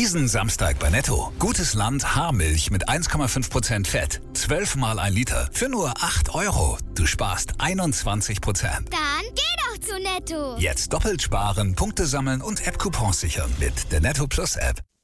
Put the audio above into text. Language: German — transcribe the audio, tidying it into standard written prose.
Diesen Samstag bei Netto. Gutes Land Haarmilch mit 1,5% Fett. 12 mal 1 Liter für nur 8 Euro. Du sparst 21%. Dann geh doch zu Netto. Jetzt doppelt sparen, Punkte sammeln und App-Coupons sichern mit der Netto Plus App.